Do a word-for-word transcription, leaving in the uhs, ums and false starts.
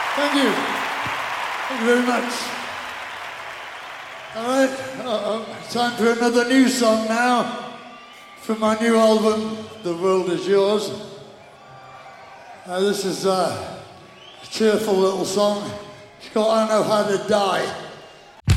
Thank you. Thank you very much. All right, uh, time for another new song now from my new album, The World Is Yours. Uh, this is uh, a cheerful little song. It's called I Know How to Die.